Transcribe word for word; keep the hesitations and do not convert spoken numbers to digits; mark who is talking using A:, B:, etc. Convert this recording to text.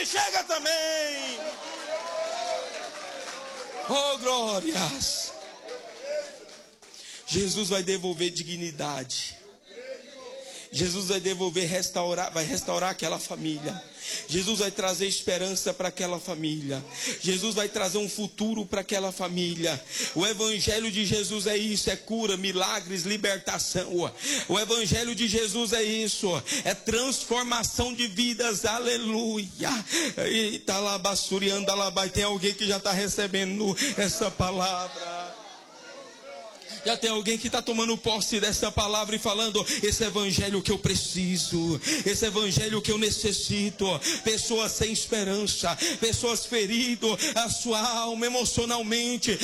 A: ele chega também. Oh, glórias. Jesus vai devolver dignidade. Jesus vai devolver, restaurar, vai restaurar aquela família. Jesus vai trazer esperança para aquela família. Jesus vai trazer um futuro para aquela família. O evangelho de Jesus é isso, é cura, milagres, libertação. O evangelho de Jesus é isso, é transformação de vidas. Aleluia. Eita, labassuriando, alabai. Tem alguém que já está recebendo essa palavra. Já tem alguém que está tomando posse dessa palavra e falando: esse evangelho que eu preciso, esse evangelho que eu necessito. Pessoas sem esperança, pessoas feridas, a sua alma emocionalmente,